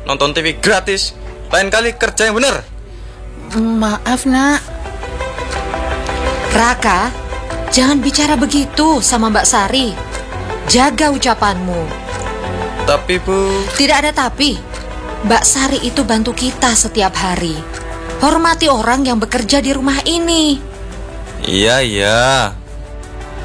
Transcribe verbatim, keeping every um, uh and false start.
nonton T V gratis. Lain kali kerja yang bener. Maaf, Nak. Raka, jangan bicara begitu sama Mbak Sari. Jaga ucapanmu. Tapi Bu... Tidak ada tapi. Mbak Sari itu bantu kita setiap hari. Hormati orang yang bekerja di rumah ini. Iya, iya.